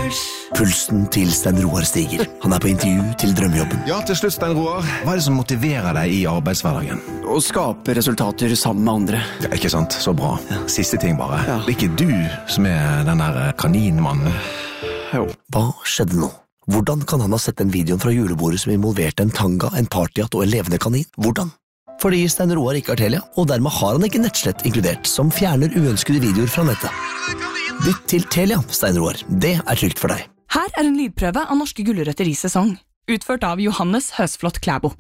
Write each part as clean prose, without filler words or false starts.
Pulsen til Stein Roar stiger. Han på intervju til drømmejobben. Ja, til slutt, Stein Roar. Hva det som motiverer deg i arbeidshverdagen? Å skape resultater sammen med andre. Ja, ikke sant? Så bra. Siste ting bare. Ja. Det ikke du som den der kaninmannen. Jo. Hva skjedde nå? Hvordan kan han ha sett den videoen fra julebordet som involverte en tanga, en partyhatt og en levende kanin? Hvordan? Fordi Stein Roar ikke har Telia, og dermed har han ikke nettslett inkludert, som fjerner uønskede videoer fra nettet. Bytt til Telia, Stein Roar. Det trygt for deg. Her en lydprøve av norske gulrøtter i sesong, utført av Johannes Høsflot Klæbo.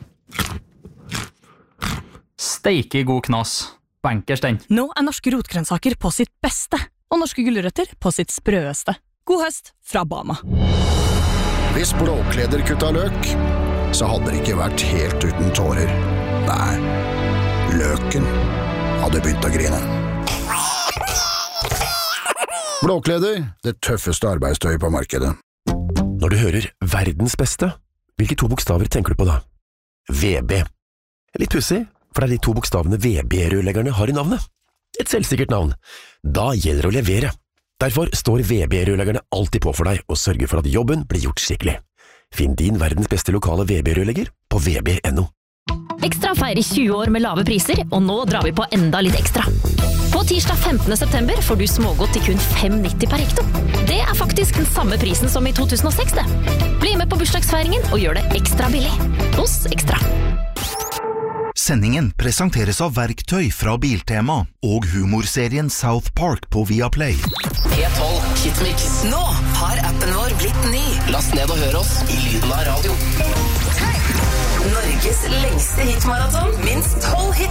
Steike god knas. Bankers den. Nå norske rotgrønnsaker på sitt beste, og norske gulrøtter på sitt sprøeste. God høst fra Bama. Hvis Blåkleder kutta løk, så hadde det ikke vært helt uten tårer. Nei, løken hadde begynt å grine. Blåkleder, det tøffeste arbeidstøy på markedet. Når du hører verdens beste, hvilke 2 bokstaver tenker du på da? VB. Litt pussig, for det de 2 bokstavene VB-rørleggerne har i navnet. Et selvsikkert navn. Da gjelder det å levere. Derfor står VB-rørleggerne alltid på for deg og sørger for at jobben blir gjort skikkelig. Finn din verdens beste lokale VB-rørlegger på vb.no. Ekstra feirer 20 år med lave priser, og nå drar vi på enda litt ekstra. På tirsdag 15. september får du smågodt til kun 5,90 per hekto. Det faktisk den samme prisen som i 2006 det. Bli med på bursdagsfeiringen og gjør det ekstra billig. Hos Ekstra. Sendingen presenteres av verktøy fra Biltema og humorserien South Park på Viaplay. P12 Hitmix. Nå har appen vår blitt ny. Last ned og hør oss i lyden av radio. Norges lengste hitmaraton. Minst 12 hits.